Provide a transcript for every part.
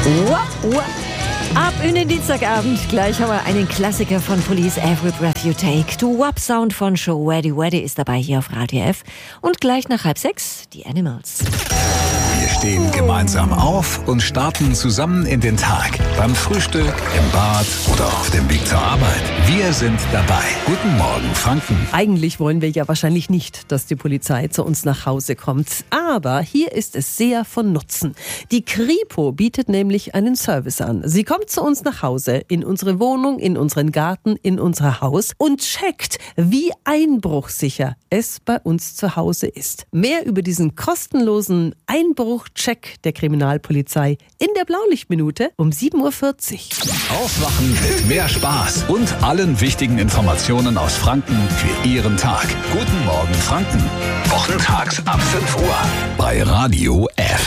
Ab in den Dienstagabend. Gleich haben wir einen Klassiker von Police, Every Breath You Take. To Wap Sound von Show Weddy Weddy ist dabei hier auf Radio F. Und gleich nach 5:30 die Animals. Wir stehen gemeinsam auf und starten zusammen in den Tag. Beim Frühstück, im Bad oder auf dem Weg zur Arbeit. Wir sind dabei. Guten Morgen, Franken. Eigentlich wollen wir ja wahrscheinlich nicht, dass die Polizei zu uns nach Hause kommt. Aber hier ist es sehr von Nutzen. Die Kripo bietet nämlich einen Service an. Sie kommt zu uns nach Hause, in unsere Wohnung, in unseren Garten, in unser Haus und checkt, wie einbruchsicher es bei uns zu Hause ist. Mehr über diesen kostenlosen Einbruchcheck der Kriminalpolizei in der Blaulichtminute um 7:40 Uhr. Aufwachen mit mehr Spaß und allen wichtigen Informationen aus Franken für Ihren Tag. Guten Morgen, Franken. Wochentags ab 5 Uhr bei Radio F.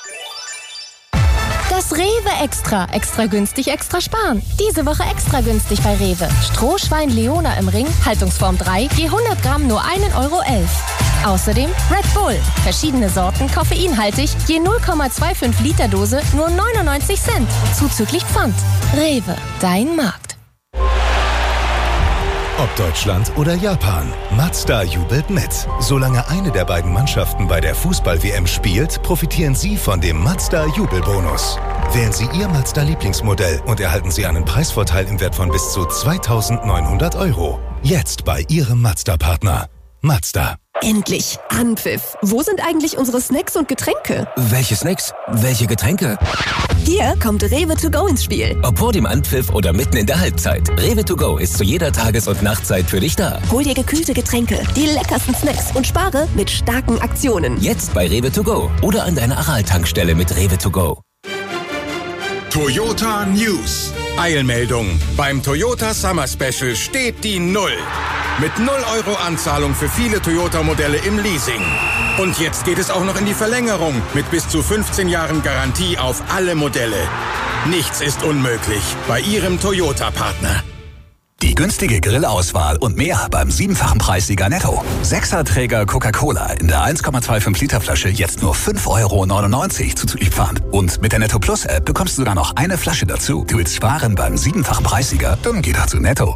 Das Rewe Extra. Extra günstig, extra sparen. Diese Woche extra günstig bei Rewe. Strohschwein Leona im Ring, Haltungsform 3, je 100 Gramm nur 1,11 €. Außerdem Red Bull. Verschiedene Sorten, koffeinhaltig, je 0,25 Liter Dose nur 99 Cent. Zuzüglich Pfand. Rewe, dein Markt. Ob Deutschland oder Japan, Mazda jubelt mit. Solange eine der beiden Mannschaften bei der Fußball-WM spielt, profitieren Sie von dem Mazda-Jubelbonus. Wählen Sie Ihr Mazda-Lieblingsmodell und erhalten Sie einen Preisvorteil im Wert von bis zu 2.900 €. Jetzt bei Ihrem Mazda-Partner. Mazda. Endlich! Anpfiff! Wo sind eigentlich unsere Snacks und Getränke? Welche Snacks? Welche Getränke? Hier kommt Rewe to go ins Spiel. Ob vor dem Anpfiff oder mitten in der Halbzeit. Rewe to go ist zu jeder Tages- und Nachtzeit für dich da. Hol dir gekühlte Getränke, die leckersten Snacks und spare mit starken Aktionen. Jetzt bei Rewe to go oder an deiner Aral-Tankstelle mit Rewe to go. Toyota News. Eilmeldung. Beim Toyota Summer Special steht die 0. Mit 0 € Anzahlung für viele Toyota-Modelle im Leasing. Und jetzt geht es auch noch in die Verlängerung mit bis zu 15 Jahren Garantie auf alle Modelle. Nichts ist unmöglich bei Ihrem Toyota-Partner. Die günstige Grillauswahl und mehr beim 7-fachen Preissieger Netto. 6er-Träger Coca-Cola in der 1,25 Liter Flasche jetzt nur 5,99 € zuzüglich Pfand. Und mit der Netto Plus App bekommst du sogar noch eine Flasche dazu. Du willst sparen beim 7-fachen Preissieger? Dann geh doch zu Netto.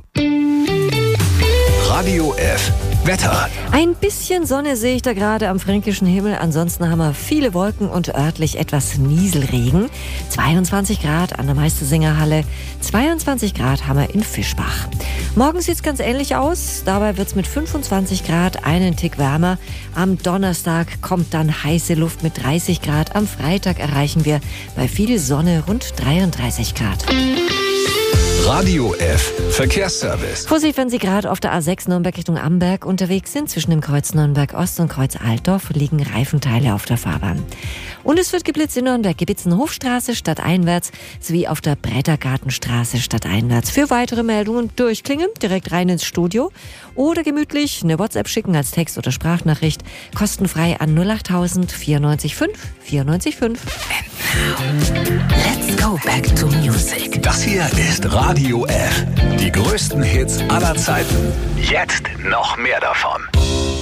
Radio F. Wetter. Ein bisschen Sonne sehe ich da gerade am fränkischen Himmel. Ansonsten haben wir viele Wolken und örtlich etwas Nieselregen. 22 Grad an der Meistersingerhalle. 22 Grad haben wir in Fischbach. Morgen sieht es ganz ähnlich aus. Dabei wird es mit 25 Grad einen Tick wärmer. Am Donnerstag kommt dann heiße Luft mit 30 Grad. Am Freitag erreichen wir bei viel Sonne rund 33 Grad. Radio F. Verkehrsservice. Vorsicht, wenn Sie gerade auf der A6 Nürnberg Richtung Amberg unterwegs sind. Zwischen dem Kreuz Nürnberg Ost und Kreuz Altdorf liegen Reifenteile auf der Fahrbahn. Und es wird geblitzt in Nürnberg, Gebitzenhofstraße stadteinwärts sowie auf der Brettergartenstraße stadteinwärts. Für weitere Meldungen durchklingen, direkt rein ins Studio oder gemütlich eine WhatsApp schicken als Text- oder Sprachnachricht. Kostenfrei an 08000 94 5 94 5. Let's go back to music. Das hier ist Radio F. Die größten Hits aller Zeiten. Jetzt noch mehr davon.